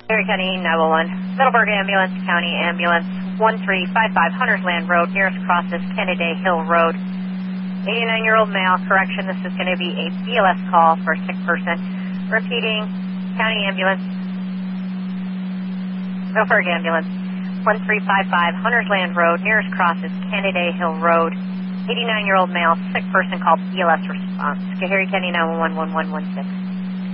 Perry County 911, Middleburg Ambulance, County Ambulance, 1355 Hunters Land Road, nearest cross is Kennedy Hill Road. 89-year-old male, correction, this is going to be a BLS call for a sick person. Repeating, County Ambulance, Middleburg Ambulance, 1355 Hunters Land Road, nearest cross is Kennedy Hill Road. 89-year-old male, sick person called BLS response. Schoharie County 911, 1116.